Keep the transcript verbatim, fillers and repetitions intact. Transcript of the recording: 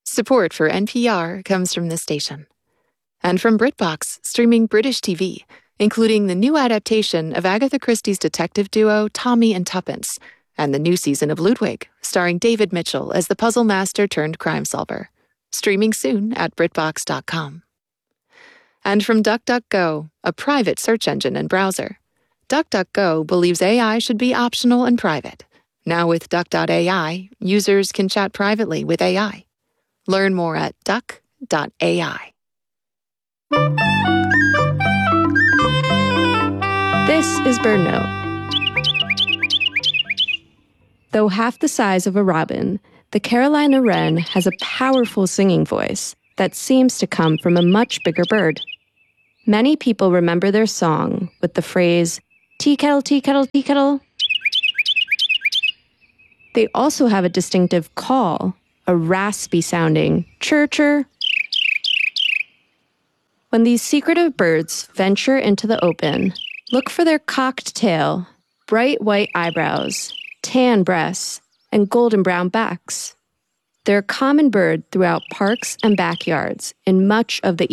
Support for N P R comes from this station. And from BritBox, streaming British T V, including the new adaptation of Agatha Christie's detective duo Tommy and Tuppence, and the new season of Ludwig, starring David Mitchell as the puzzle master turned crime solver. Streaming soon at BritBox dot com. And from DuckDuckGo, a private search engine and browser. DuckDuckGo believes A I should be optional and private. Now with Duck dot A I, users can chat privately with A I. Learn more at Duck dot A I. This is BirdNote. Though half the size of a robin, the Carolina wren has a powerful singing voice that seems to come from a much bigger bird. Many people remember their song with the phrase, tea kettle, tea kettle, tea kettle. They also have a distinctive call, a raspy-sounding chir-chir. When these secretive birds venture into the open, look for their cocked tail, bright white eyebrows, tan breasts, and golden brown backs. They're a common bird throughout parks and backyards in much of the